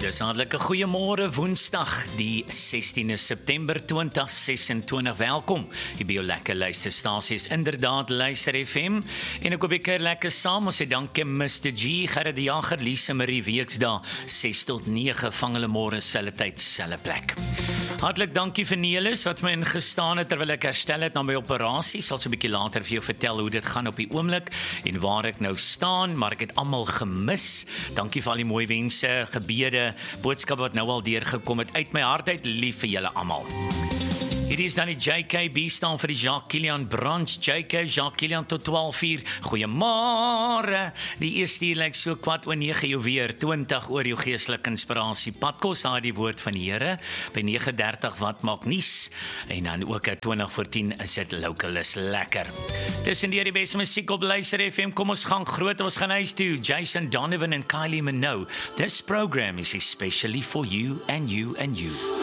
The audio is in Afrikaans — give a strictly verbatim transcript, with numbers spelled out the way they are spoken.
Dis hartlike goeiemôre Woensdag, die sestiende September twintig sesentwintig. Welkom. Jy by jou lekker luisterstasie is inderdaad Luister F M en ek hoop jy kuier lekker saam. Ons sê dankie mister G, Gerrit die Jager, Lise Marie Weksdae, ses tot nege vang hulle môre selfe tyd, selfe plek. Hartlik dankie vir Nelis wat my ingestaan het terwyl ek herstel het na my operasie. Sal so 'n bietjie later vir jou vertel hoe dit gaan op die oomblik en waar ek nou staan, maar ek het almal gemis. Dankie vir al die mooi wense, gebede, boodskappe wat nou al deurgekom het. Uit my hart uit, lief vir julle almal. Hierdie is dan die J K B staan vir die Jacques Kilian Branch. J K, Jacques Kilian tot twaalf uur. Goeiemôre. Die eerste uur lyk so kwart oor nege jou weer, twintig oor jou geestelike inspirasie. Padkos daai die woord van die Here. By nege dertig wat maak nuus. En dan ook at twintig voor tien is dit Lokalis lekker. Tussen die beste musiek op Luister F M. Kom ons gaan groot, ons gaan huis toe. Jason Donovan en Kylie Minogue. This program is especially for you and you and you.